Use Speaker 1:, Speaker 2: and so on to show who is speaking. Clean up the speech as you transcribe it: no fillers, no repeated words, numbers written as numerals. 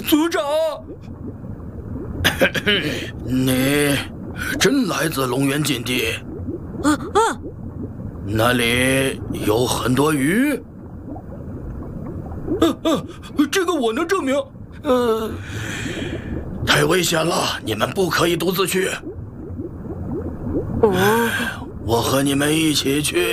Speaker 1: 族长，你真来自龙源禁地？那里有很多鱼？这个我能证明。太危险了，你们不可以独自去。我和你们一起去。